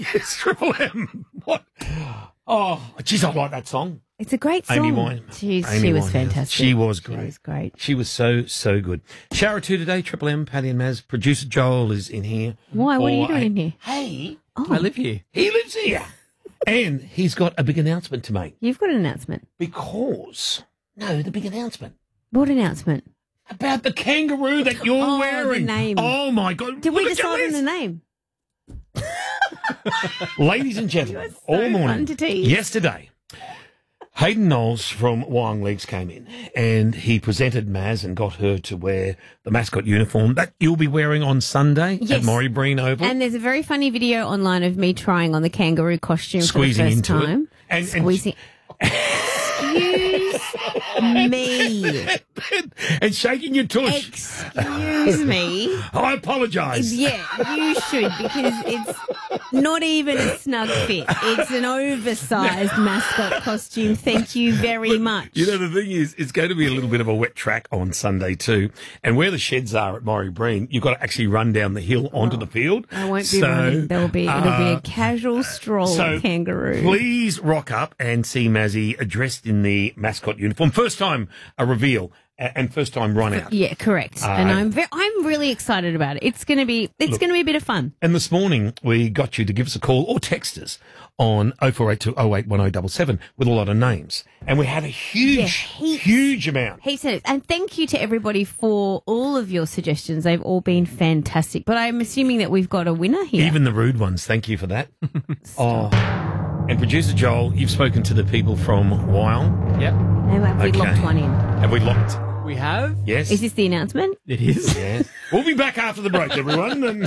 Yes, Triple M. What? Oh, geez, I like that song. It's a great song. Amy Wine. She Amy was Winehouse. fantastic. She was great. She was great. She was so good. Shower 2 today, Triple M, Paddy and Maz. Producer Joel is in here. Why? What are you doing in here? Hey, I live here. he lives here. And he's got a big announcement to make. You've got an announcement. The big announcement. What announcement? About the kangaroo that you're wearing. The name. Oh, my God. Did we Look at decide on this. the name? Ladies and gentlemen, so all morning, fun to tease. yesterday, Hayden Knowles from Wyong Leagues came in and he presented Maz and got her to wear the mascot uniform that you'll be wearing on Sunday at Yes. Maury Breen Oval. And there's a very funny video online of me trying on the kangaroo costume Squeezing for the first into it. time. And- Squeezing. Excuse me. and shaking your tush. Excuse me. I apologise. Yeah, you should, because it's not even a snug fit. It's an oversized mascot costume. Thank you very much. You know, the thing is, it's going to be a little bit of a wet track on Sunday too. And where the sheds are at Maury Breen, you've got to actually run down the hill onto the field. I won't be running. It'll be a casual stroll kangaroo. Please rock up and see Mazzy dressed in the mascot uniform. First time a reveal and first time run out. Yeah, correct. And I'm really excited about it. It's going to be a bit of fun. And this morning we got you to give us a call or text us on 0482 081077 with a lot of names. And we had a huge amount. Heaps of it. And thank you to everybody for all of your suggestions. They've all been fantastic. But I'm assuming that we've got a winner here. Even the rude ones. Thank you for that. And producer Joel, you've spoken to the people from Wyong. Yep. And have we locked one in? Have we locked? We have. Yes. Is this the announcement? It is. Yeah. We'll be back after the break, everyone. And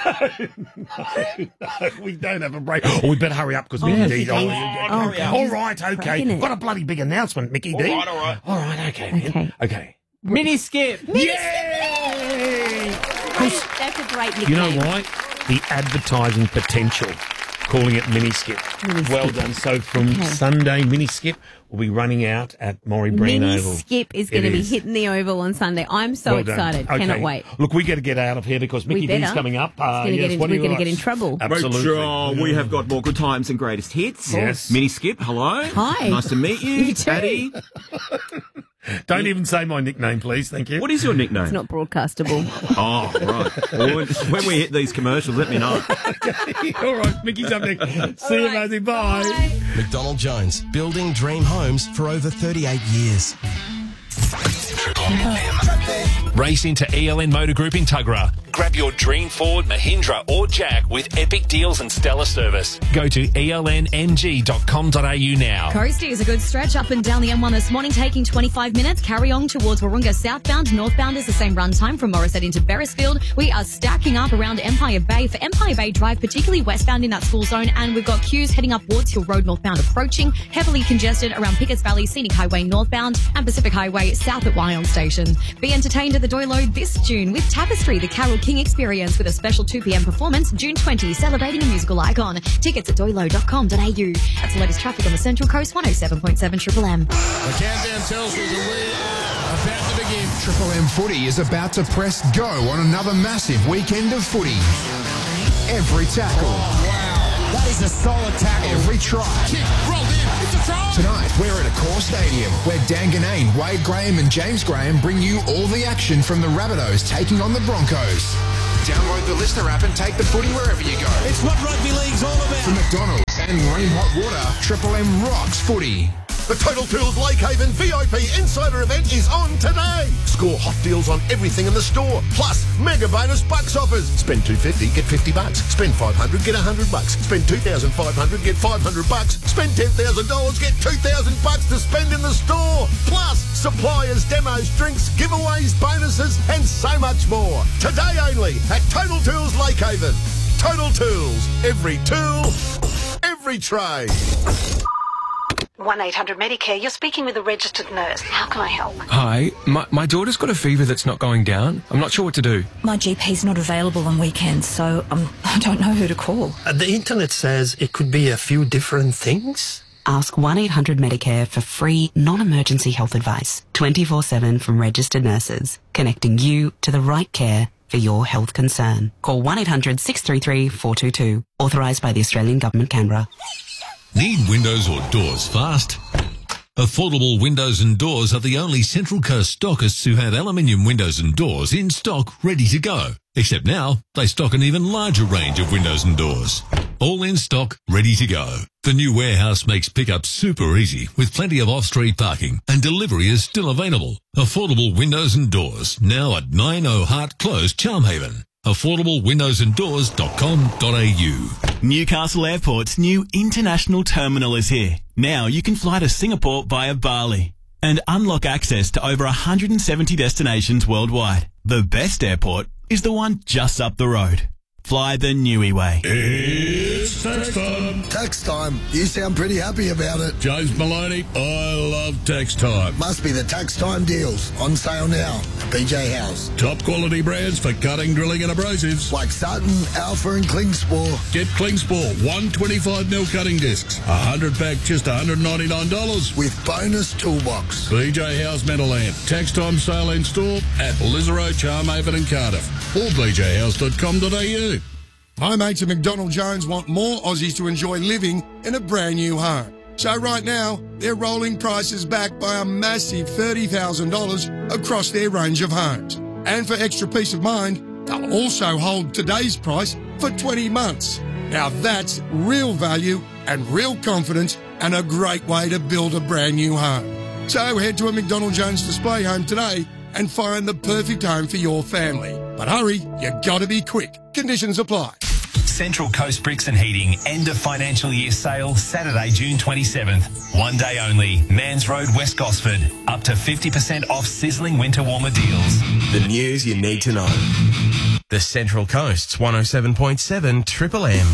no, we don't have a break. Oh, we better hurry up because Mickey D's on. God. All right, okay. Cracking it. Got a bloody big announcement, Mickey D. All right. Okay, man. Okay. Mini skip. Yay! That's a great nickname. You know why? The advertising potential. Calling it Mini Skip. Well done. So from Sunday, Mini Skip will be running out at Maury Breen Mini Oval. Skip is going to be hitting the Oval on Sunday. I'm so Well done. excited. Okay. Cannot wait. Look, we got to get out of here because Mickey D's better. coming up. We're going to get in trouble. Absolutely. Rachel, we have got more good times and greatest hits. Yes. Mini Skip, hello. Hi. Nice to meet you. You too. Paddy. Don't even say my nickname, please. Thank you. What is your nickname? It's not broadcastable. Oh, right. Well, when we hit these commercials, let me know. All right, Mickey's up next. See you, Mazzy. Bye. McDonald Jones, building dream homes for over 38 years. Race into ELN Motor Group in Tuggerah. Grab your dream Ford, Mahindra or Jack with epic deals and stellar service. Go to elnmg.com.au now. Coastie is a good stretch up and down the M1 this morning, taking 25 minutes. Carry on towards Warunga southbound. Northbound is the same run time from Morisset into Beresfield. We are stacking up around Empire Bay. For Empire Bay Drive, particularly westbound in that school zone, and we've got queues heading up Wards Hill Road northbound approaching. Heavily congested around Pickett's Valley, Scenic Highway northbound, and Pacific Highway south at Wyong Station. Be entertained at the Doilo this June with Tapestry, the Carol King experience, with a special 2 p.m. performance June 20, celebrating a musical icon. Tickets at doilo.com.au. That's the latest traffic on the Central Coast, 107.7 Triple M. The countdown tells us we are about to begin. Triple M Footy is about to press go on another massive weekend of footy. Every tackle. Oh, wow. That is a solid tackle. Every try. Kick, rolled in. It's a try. Tonight, we're at Accor Stadium, where Dan Ganane, Wade Graham and James Graham bring you all the action from the Rabbitohs taking on the Broncos. Download the Listener app and take the footy wherever you go. It's what rugby league's all about. From McDonald's and Marine Hot Water, Triple M rocks footy. The Total Tools Lakehaven VIP Insider event is on today. Score hot deals on everything in the store. Plus, mega bonus bucks offers. Spend $250, get $50. Spend $500, get $100. Spend $2,500, get $500. Spend $10,000, get $2,000 to spend in the store. Plus, suppliers, demos, drinks, giveaways, bonuses, and so much more. Today only at Total Tools Lakehaven. Total Tools. Every tool, every trade. 1-800-MEDICARE. You're speaking with a registered nurse. How can I help? Hi, my daughter's got a fever that's not going down. I'm not sure what to do. My GP's not available on weekends, so I don't know who to call. The internet says it could be a few different things. Ask 1-800-MEDICARE for free, non-emergency health advice. 24/7 from registered nurses, connecting you to the right care for your health concern. Call 1-800-633-422. Authorised by the Australian Government, Canberra. Need windows or doors fast? Affordable Windows and Doors are the only Central Coast stockists who have aluminium windows and doors in stock ready to go. Except now, they stock an even larger range of windows and doors. All in stock, ready to go. The new warehouse makes pickup super easy with plenty of off-street parking and delivery is still available. Affordable Windows and Doors, now at 90 Hart Close, Charmhaven. AffordableWindowsandDoors.com.au. Newcastle Airport's new international terminal is here. Now you can fly to Singapore via Bali and unlock access to over 170 destinations worldwide. The best airport is the one just up the road. Fly the Newey way. It's tax time. Tax time. You sound pretty happy about it. James Maloney, I love tax time. Must be the tax time deals. On sale now at BJ House. Top quality brands for cutting, drilling and abrasives. Like Sutton, Alpha and Klingspor. Get Klingspor 125mm cutting discs. 100 pack just $199. With bonus toolbox. BJ House Metal Amp. Tax time sale in store at Lisero, Charmhaven and Cardiff. Or bjhouse.com.au. My mates at McDonald Jones want more Aussies to enjoy living in a brand new home. So right now, they're rolling prices back by a massive $30,000 across their range of homes. And for extra peace of mind, they'll also hold today's price for 20 months. Now that's real value and real confidence and a great way to build a brand new home. So head to a McDonald Jones display home today and find the perfect home for your family. But hurry, you gotta be quick. Conditions apply. Central Coast Bricks and Heating end of financial year sale Saturday, June 27th. One day only. Mans Road, West Gosford. Up to 50% off sizzling winter warmer deals. The news you need to know. The Central Coast's 107.7 Triple M.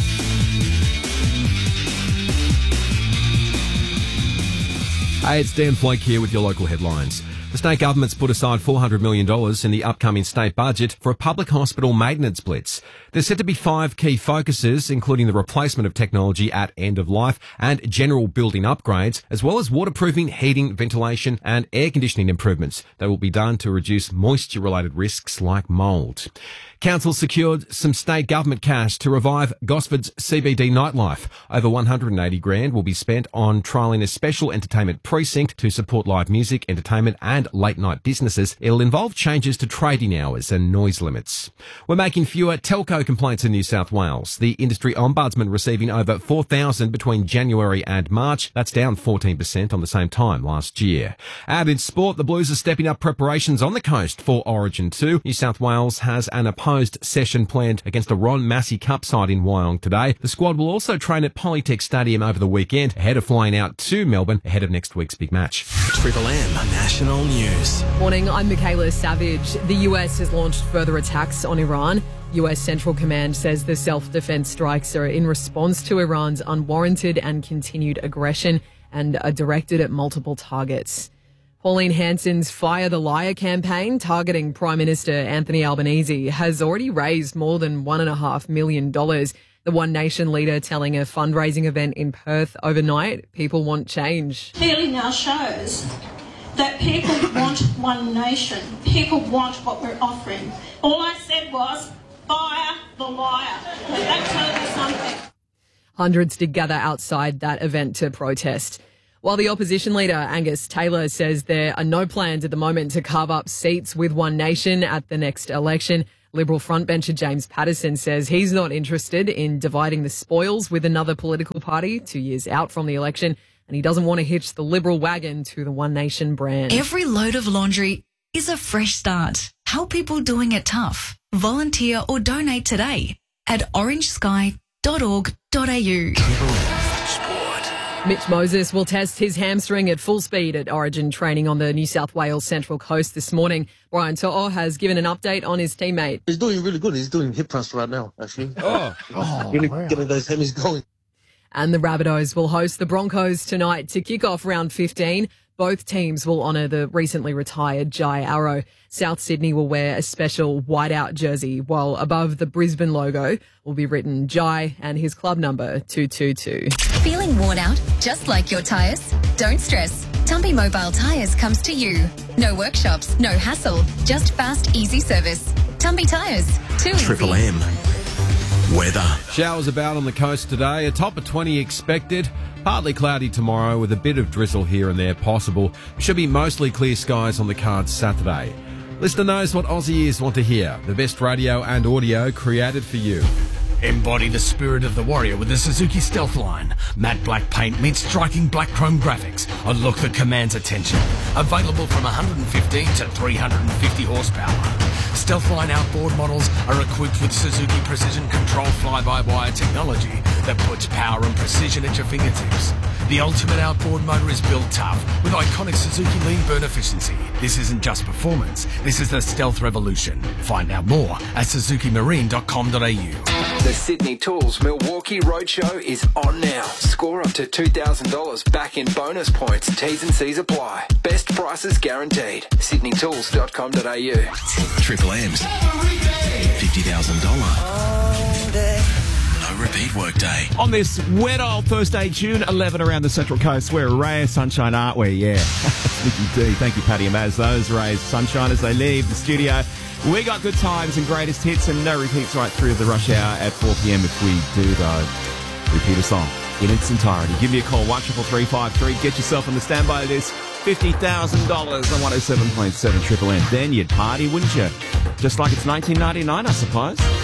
Hey, it's Dan Flake here with your local headlines. The state government's put aside $400 million in the upcoming state budget for a public hospital maintenance blitz. There's said to be 5 key focuses, including the replacement of technology at end of life and general building upgrades, as well as waterproofing, heating, ventilation and air conditioning improvements that will be done to reduce moisture-related risks like mould. Council secured some state government cash to revive Gosford's CBD nightlife. Over $180,000 will be spent on trialling a special entertainment precinct to support live music, entertainment and late night businesses. It'll involve changes to trading hours and noise limits. We're making fewer telco complaints in New South Wales. The industry ombudsman receiving over 4,000 between January and March. That's down 14% on the same time last year. And in sport, the Blues are stepping up preparations on the coast for Origin 2. New South Wales has an opposed session planned against the Ron Massey Cup side in Wyong today. The squad will also train at Polytech Stadium over the weekend ahead of flying out to Melbourne ahead of next week's big match. Triple M National News. Morning, I'm Michaela Savage. The US has launched further attacks on Iran. US Central Command says the self-defense strikes are in response to Iran's unwarranted and continued aggression and are directed at multiple targets. Pauline Hanson's Fire the Liar campaign, targeting Prime Minister Anthony Albanese, has already raised more than $1.5 million. The One Nation leader telling a fundraising event in Perth overnight, people want change. Clearly now shows that people want One Nation. People want what we're offering. All I said was, fire the liar. Does that tell you something? Hundreds did gather outside that event to protest. While the opposition leader, Angus Taylor, says there are no plans at the moment to carve up seats with One Nation at the next election, Liberal frontbencher James Patterson says he's not interested in dividing the spoils with another political party 2 years out from the election, and he doesn't want to hitch the Liberal wagon to the One Nation brand. Every load of laundry is a fresh start. Help people doing it tough. Volunteer or donate today at orangesky.org.au. Mitch Moses will test his hamstring at full speed at Origin training on the New South Wales Central Coast this morning. Brian To'o has given an update on his teammate. He's doing really good. He's doing hip thrust right now, actually. Really getting those hemis going. And the Rabbitohs will host the Broncos tonight to kick off round 15. Both teams will honour the recently retired Jai Arrow. South Sydney will wear a special whiteout jersey, while above the Brisbane logo will be written Jai and his club number 222. Feeling worn out, just like your tyres? Don't stress. Tumpy Mobile Tyres comes to you. No workshops, no hassle, just fast, easy service. Tumby Tyres. Too easy. Triple M. Weather. Showers about on the coast today. A top of 20 expected. Partly cloudy tomorrow with a bit of drizzle here and there possible. Should be mostly clear skies on the cards Saturday. Listener knows what Aussie ears want to hear. The best radio and audio created for you. Embody the spirit of the warrior with the Suzuki Stealth line. Matte black paint meets striking black chrome graphics. A look that commands attention. Available from 115 to 350 horsepower. Stealth line outboard models are equipped with Suzuki Precision Control fly-by-wire technology that puts power and precision at your fingertips. The ultimate outboard motor is built tough with iconic Suzuki lean burn efficiency. This isn't just performance, this is the Stealth revolution. Find out more at suzukimarine.com.au. The Sydney Tools Milwaukee Roadshow is on now. Score up to $2,000 back in bonus points. T's and C's apply. Best prices guaranteed. sydneytools.com.au. Triple M's. $50,000. No repeat workday. On this wet old Thursday, June 11 around the Central Coast, we're a ray of sunshine, aren't we? Yeah. Nicky D. Thank you, Paddy and Maz. Those rays of sunshine as they leave the studio. We got good times and greatest hits and no repeats right through the rush hour at 4 p.m. if we do, though. Repeat a song in its entirety. Give me a call, 133353. Get yourself on the standby list. $50,000 on 107.7 Triple M. Then you'd party, wouldn't you? Just like it's 1999, I suppose.